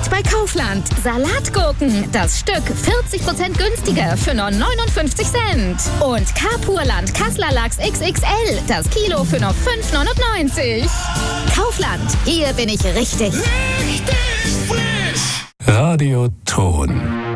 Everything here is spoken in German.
Jetzt bei Kaufland. Salatgurken, das Stück 40% günstiger für nur 59 Cent. Und Kapurland Kasseler Lachs XXL, das Kilo für nur 5,99. Kaufland, hier bin ich richtig. Richtig frisch. Radio Ton.